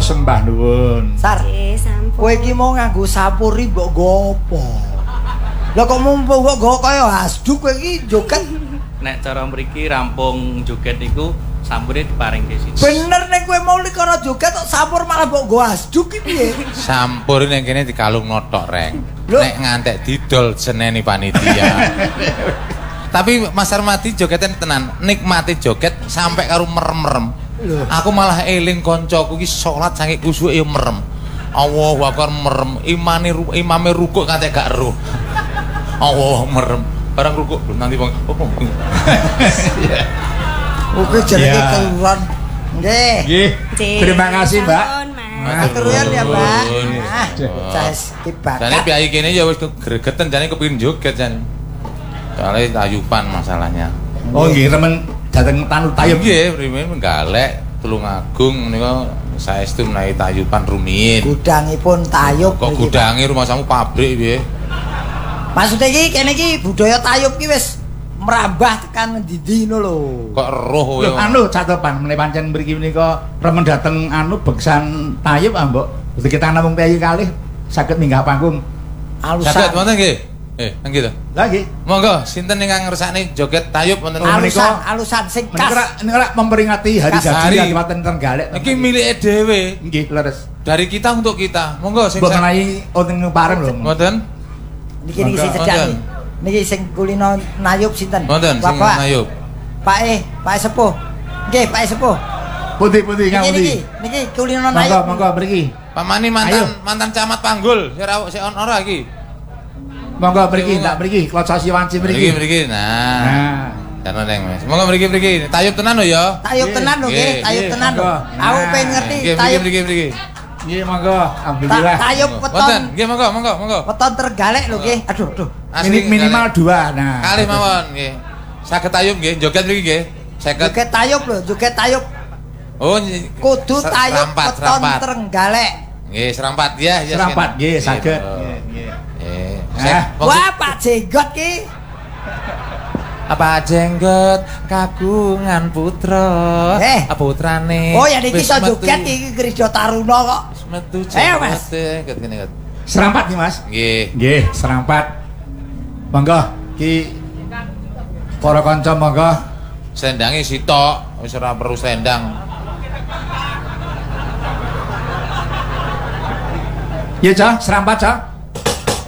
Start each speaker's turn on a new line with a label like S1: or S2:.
S1: sembah nuwun.
S2: Sar.
S3: Sampun.
S2: Kowe iki mau nganggo sapuri mbok gopo? Lah kok mumpung kok go kaya hasduk kowe iki joget.
S4: Nek cara mriki rampung joget niku sampure diparingke siji.
S2: Bener nek kowe mau likara joget kok sampur malah mbok go hasduk iki piye?
S5: Sampur ning kene dikalungno tok, Reng.
S2: Loh.
S5: Nek ngantek didol seneni panitia. Tapi Mas Armadi jogetan tenan, nikmati joget sampai karo merem-merem. Aku malah eling koncoku iki salat saking kusuk ya merem. Allahu Akbar merem, imame rukuk kate gak eruh. Allah merem. Barang rukuk nanti bang.
S2: Oke jenenge keluran. Nggih.
S1: Nggih. Terima kasih, Mbak.
S2: Matur nuwun ya, Mbak. Nah, cas tiba.
S5: Jane piye kene ya wis gregeten jane kepengin joget jane. Soale tayupan masalahnya.
S1: Oh nggih, remen dateng Tanu Tayub.
S5: Nggih, primen galek Tulungagung menika saestu menawi tayupan rumiyin.
S2: Gudangipun tayub.
S5: Kok gudange rumah samu pabrik piye?
S2: Maksudnya iki kene iki budaya tayub iki wis merambah tekan ndi-ndi ngono lho.
S5: Kok eruh kowe.
S1: Lho anu catepan meneh pancen mriki menika remen dateng anu beksan Tayub ah, Mbok. Dadi kita namung piye kalih saged minggah panggung.
S2: Alusan.
S5: Saged wonten nggih? Nggih to.
S1: Lah nggih.
S5: Monggo sinten ingkang ngersakne joget tayub wonten
S2: Alusan sing khas.
S1: Menika memperingati hari jadi Kabupaten Trenggalek.
S5: Iki milike dhewe.
S1: Nggih, leres.
S5: Dari kita untuk kita. Monggo sing
S1: Mbok menawi wonten pareng lho.
S5: Mboten?
S2: Niki sing cedhak niki. Niki sing kulino nayub sinten?
S5: Mboten sing nayub.
S2: Pak Sepuh. Nggih, Pak Sepuh.
S1: Putih-putih ngapundi.
S2: Niki kulino nayub.
S1: Monggo mriki.
S5: Pamani mantan camat Panggul. Sik ora iki.
S1: Monggo mriki, ndak mriki, Kloco Siwanci mriki.
S5: Mriki. Nah. Karena neng Mas. Monggo mriki. Tayub tenan lho ya.
S2: Tayub tenan lho nggih, tayub tenan lho. Aku pengen ngerti tayub.
S5: Mriki.
S1: Nggih, monggo. Alhamdulillah.
S2: Tayub weton.
S5: Nggih, monggo.
S2: Weton Trenggalek lho nggih. Aduh.
S1: Minimal 2. Nah.
S5: Kalih mawon nggih. Saged tayub nggih, joget mriki nggih. Saged.
S2: Joget tayub lho, joget tayub.
S5: Oh,
S2: kudu tayub weton Trenggalek.
S5: Nggih, serampat ya.
S1: Serampat nggih, saged.
S2: Wah, Pak Jenggot ki.
S5: Apa jenggot kagungan putra. Putrane.
S2: Oh, ya niki iso joget iki Krisda Taruna kok.
S5: Wis metu
S2: Mas.
S1: Serampat nih, Mas. Nggih, serampat. Monggo, ki para kanca monggo.
S5: Sendange sitok, wis ora perlu sendang.
S1: Ya, Cah, serampat, Cah.